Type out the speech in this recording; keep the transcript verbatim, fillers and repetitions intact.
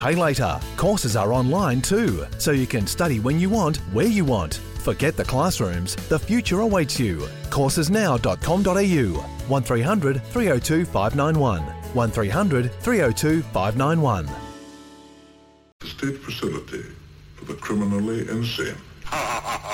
Pay later. Courses are online too, so you can study when you want, where you want. Forget the classrooms. The future awaits you. courses now dot com dot a u. one three hundred three oh two five nine one. one three hundred three oh two five nine one. The state facility for the criminally insane.